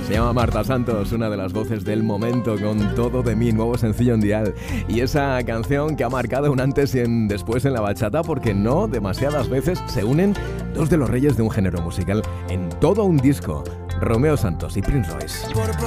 Se llama Marta Santos, una de las voces del momento, con Todo de mí, nuevo sencillo en Dial. Y esa canción que ha marcado un antes y un después en la bachata, porque no demasiadas veces se unen dos de los reyes de un género musical en todo un disco, Romeo Santos y Prince Royce.